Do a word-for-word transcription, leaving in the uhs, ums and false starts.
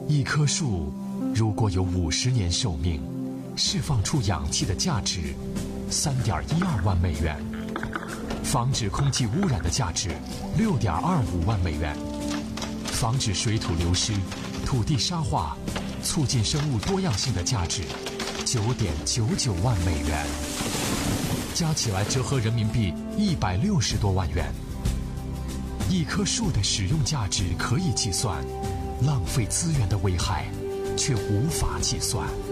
一棵树如果有五十年寿命，释放出氧气的价值三点一二万美元，防止空气污染的价值六点二五万美元，防止水土流失、土地沙化、促进生物多样性的价值九点九九万美元，加起来折合人民币一百六十多万元。一棵树的使用价值可以计算，浪费资源的危害却无法计算。